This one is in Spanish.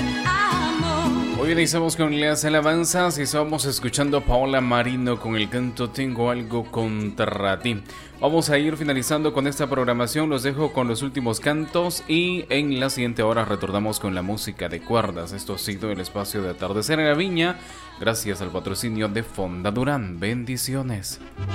Hoy iniciamos con las alabanzas y estamos escuchando a Paola Marino con el canto Tengo algo contra ti. Vamos a ir finalizando con esta programación, los dejo con los últimos cantos y en la siguiente hora retornamos con la música de cuerdas. Esto ha sido el espacio de Atardecer en la Viña, gracias al patrocinio de Fonda Durán. Bendiciones.